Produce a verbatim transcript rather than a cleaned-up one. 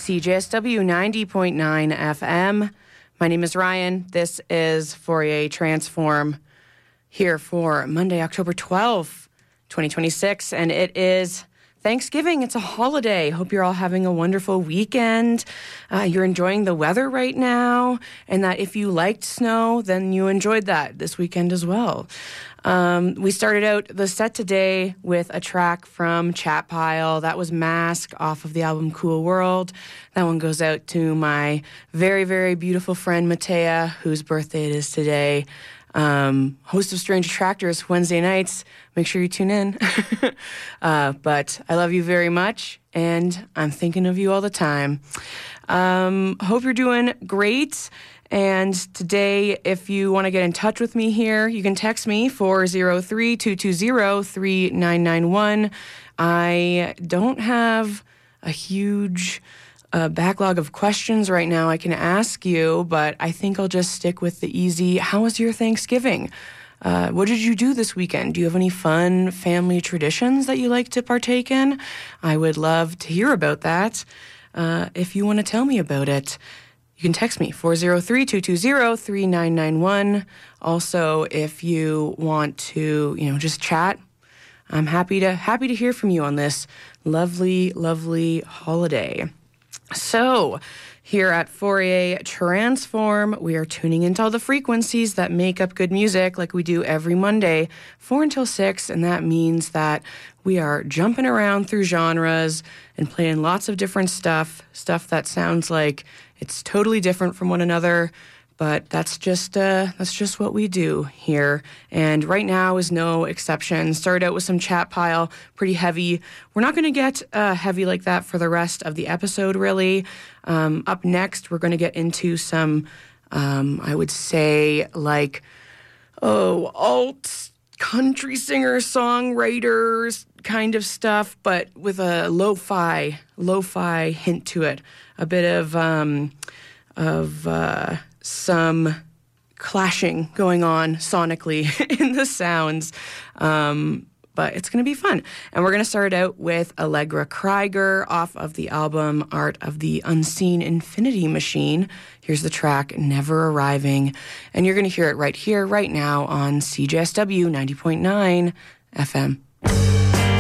C J S W ninety point nine F M. My name is Ryan. This is Fourier Transform here for Monday, October twelfth, twenty twenty-six, and it is Thanksgiving. It's a holiday. Hope you're all having a wonderful weekend. Uh, you're enjoying the weather right now, and that if you liked snow, then you enjoyed that this weekend as well. Um, we started out the set today with a track from Chat Pile. That was Mask off of the album Cool World. That one goes out to my very, very beautiful friend Matea, whose birthday it is today. Um, host of Strange Attractors Wednesday nights. Make sure you tune in. uh, but I love you very much, and I'm thinking of you all the time. Um, hope you're doing great. And today, if you want to get in touch with me here, you can text me four oh three, two two zero, three nine nine one. I don't have a huge uh, backlog of questions right now I can ask you, but I think I'll just stick with the easy, how was your Thanksgiving? Uh, what did you do this weekend? Do you have any fun family traditions that you like to partake in? I would love to hear about that. Uh, if you want to tell me about it, you can text me, four oh three, two two zero, three nine nine one. Also, if you want to, you know, just chat, I'm happy to happy to hear from you on this lovely, lovely holiday. So, here at Fourier Transform, we are tuning into all the frequencies that make up good music like we do every Monday, four until six, and that means that we are jumping around through genres and playing lots of different stuff, stuff that sounds like it's totally different from one another, but that's just uh, that's just what we do here. And right now is no exception. Started out with some Chat Pile, pretty heavy. We're not going to get uh, heavy like that for the rest of the episode, really. Um, up next, we're going to get into some, um, I would say, like, oh, alt country singers, songwriters kind of stuff, but with a lo-fi, lo-fi hint to it. A bit of um, of uh, some clashing going on sonically in the sounds, um, but it's going to be fun. And we're going to start out with Allegra Krieger off of the album Art of the Unseen Infinity Machine. Here's the track Never Arriving, and you're going to hear it right here, right now on C J S W ninety point nine F M.